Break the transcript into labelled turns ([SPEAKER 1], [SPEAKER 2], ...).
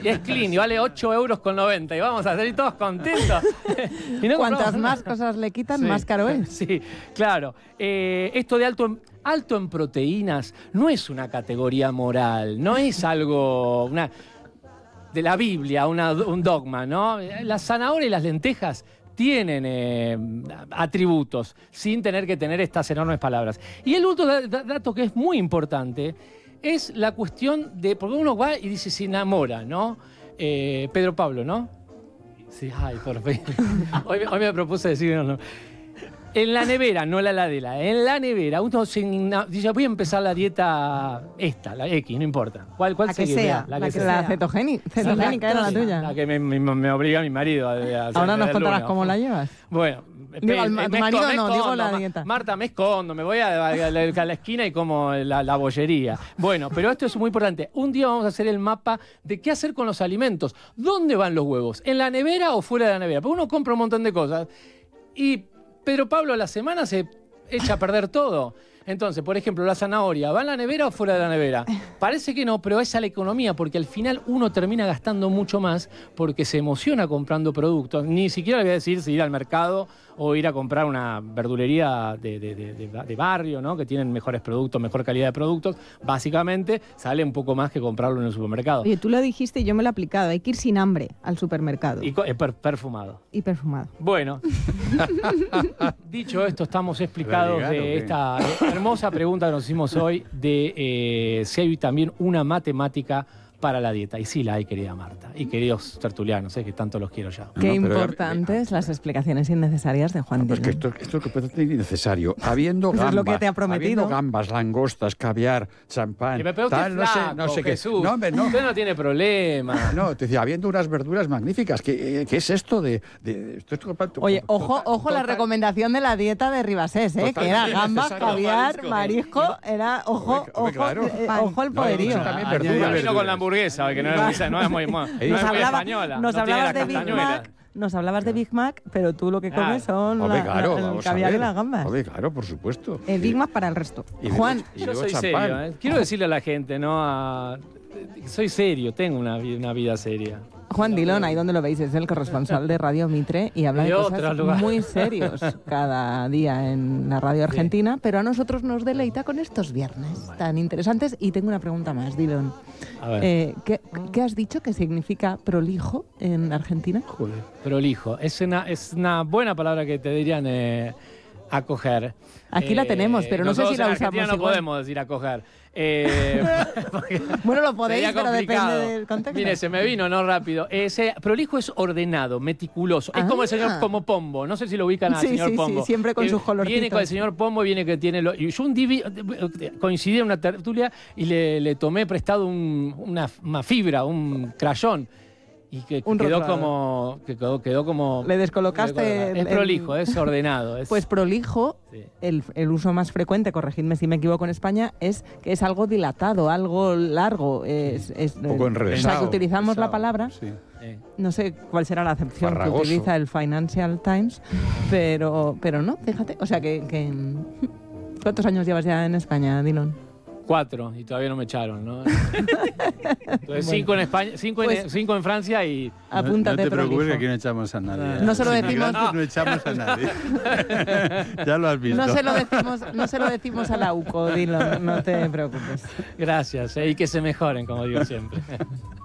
[SPEAKER 1] y es clean y vale 8,90 € y vamos a salir todos contentos. Y no
[SPEAKER 2] Cuantas más cosas le quitan,
[SPEAKER 1] sí,
[SPEAKER 2] más caro es.
[SPEAKER 1] Sí, claro. Esto de alto en proteínas no es una categoría moral, no es algo de la Biblia, un dogma, ¿no? La zanahoria y las lentejas tienen atributos sin tener que tener estas enormes palabras. Y el otro dato que es muy importante es la cuestión de, porque uno va y dice se enamora, ¿no? Pedro Pablo, ¿no? Sí, ay, por fin. Hoy me propuse decir no. En la nevera, no la heladera, en la nevera, uno dice, voy a empezar la dieta la X, no importa. ¿Cuál
[SPEAKER 2] La que sea, la cetogénica era la tuya.
[SPEAKER 1] La que me obliga mi marido a
[SPEAKER 2] Ahora nos contarás cómo la llevas.
[SPEAKER 1] Bueno,
[SPEAKER 2] digo, tu marido no, digo la dieta.
[SPEAKER 1] Marta, me escondo, me voy a la esquina y como la bollería. Bueno, pero esto es muy importante. Un día vamos a hacer el mapa de qué hacer con los alimentos. ¿Dónde van los huevos? ¿En la nevera o fuera de la nevera? Porque uno compra un montón de cosas y Pedro Pablo a la semana se echa a perder todo. Entonces, por ejemplo, la zanahoria, ¿va en la nevera o fuera de la nevera? Parece que no, pero esa es la economía, porque al final uno termina gastando mucho más porque se emociona comprando productos. Ni siquiera le voy a decir si ir al mercado o ir a comprar una verdulería de barrio, ¿no? Que tienen mejores productos, mejor calidad de productos. Básicamente sale un poco más que comprarlo en el supermercado.
[SPEAKER 2] Oye, tú lo dijiste y yo me lo he aplicado. Hay que ir sin hambre al supermercado.
[SPEAKER 1] Y perfumado.
[SPEAKER 2] Y perfumado.
[SPEAKER 1] Bueno, dicho esto, estamos explicados de esta hermosa pregunta que nos hicimos hoy de si hay también una matemática para la dieta. Y sí la hay, querida Marta. Y queridos tertulianos, que tanto los quiero ya.
[SPEAKER 2] Qué importantes las explicaciones innecesarias de Juan Dillon.
[SPEAKER 3] Pues que esto es completamente innecesario. Habiendo gambas,
[SPEAKER 2] es lo que te ha prometido.
[SPEAKER 3] Habiendo gambas, langostas, caviar, champán,
[SPEAKER 1] tal,
[SPEAKER 3] no sé
[SPEAKER 1] Jesús.
[SPEAKER 3] qué. No, hombre, no.
[SPEAKER 1] Usted no tiene problema.
[SPEAKER 3] No, te decía, habiendo unas verduras magníficas. ¿Qué es esto de
[SPEAKER 2] Oye, ojo la recomendación de la dieta de Ribasés, que era gambas, caviar, marisco, era ojo el poderío.
[SPEAKER 3] También verduras.
[SPEAKER 1] Vino con la hamburguesa, que no es muy española.
[SPEAKER 2] Nos hablabas de Big Mac, pero tú lo que comes son el caviar y las gambas.
[SPEAKER 3] Claro, por supuesto.
[SPEAKER 2] El Big Mac para el resto.
[SPEAKER 3] Juan,
[SPEAKER 1] yo soy serio. Quiero decirle a la gente, soy serio, tengo una vida seria.
[SPEAKER 2] Juan Dillon, ahí donde lo veis, es el corresponsal de Radio Mitre y habla de cosas muy serios cada día en la radio argentina, pero a nosotros nos deleita con estos viernes tan interesantes. Y tengo una pregunta más, Dillon.
[SPEAKER 1] A ver.
[SPEAKER 2] ¿Qué has dicho que significa prolijo en Argentina?
[SPEAKER 1] Joder, prolijo. Es una buena palabra que te dirían acoger.
[SPEAKER 2] Aquí la tenemos, pero no sé si la usamos igual.
[SPEAKER 1] No podemos decir acoger.
[SPEAKER 2] Bueno, lo podéis, pero depende del contexto.
[SPEAKER 1] Mire, se me vino, rápido. Prolijo es ordenado, meticuloso. Es como el señor Pombo. No sé si lo ubican al señor Pombo.
[SPEAKER 2] Sí, siempre con sus colorcitos.
[SPEAKER 1] Viene con el señor Pombo, viene que tiene... Y yo coincidí en una tertulia y le tomé prestado una fibra, un crayón. Y que quedó como...
[SPEAKER 2] Le descolocaste...
[SPEAKER 1] Es prolijo, es ordenado.
[SPEAKER 2] Pues prolijo, sí. El uso más frecuente, corregidme si me equivoco en España, es que es algo dilatado, algo largo. Un
[SPEAKER 3] poco enrevesado.
[SPEAKER 2] O sea, que utilizamos la palabra... Sí. No sé cuál será la acepción
[SPEAKER 3] Farragoso.
[SPEAKER 2] Que utiliza el Financial Times, pero no, fíjate. O sea, que ¿cuántos años llevas ya en España, Dillon?
[SPEAKER 1] 4 y todavía no me echaron, ¿no? Entonces, 5 en España, 5 en Francia y...
[SPEAKER 4] No
[SPEAKER 2] Apúntate,
[SPEAKER 4] te preocupes, que aquí no echamos a nadie.
[SPEAKER 2] No se lo decimos...
[SPEAKER 4] No echamos a nadie. Ya lo has visto.
[SPEAKER 2] No se lo decimos a la UCO, Dillon, no te preocupes.
[SPEAKER 1] Gracias, y que se mejoren, como digo siempre.